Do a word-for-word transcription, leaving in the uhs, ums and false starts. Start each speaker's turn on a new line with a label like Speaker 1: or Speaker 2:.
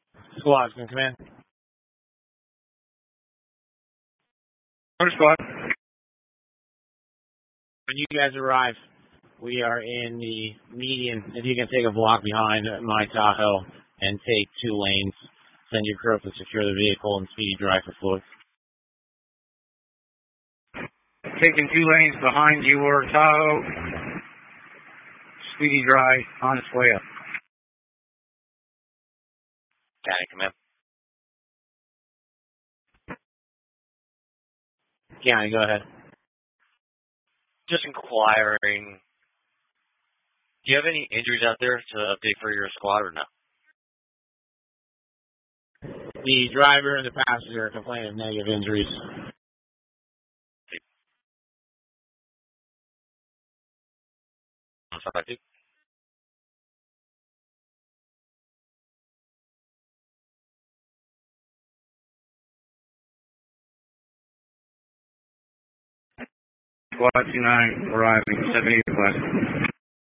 Speaker 1: Squad's gonna come in.
Speaker 2: First squad.
Speaker 1: When you guys arrive, we are in the median. If you can take a block behind my Tahoe and take two lanes, send your crew up to secure the vehicle and speedy drive for Floyd.
Speaker 2: Taking two lanes behind your Tahoe. Speedy drive on its way up.
Speaker 1: County, come in. County, go ahead.
Speaker 3: Just inquiring, do you have any injuries out there to update for your squad or no?
Speaker 1: The driver and the passenger are complaining of negative injuries.
Speaker 2: Squad two nine arriving, seventy request.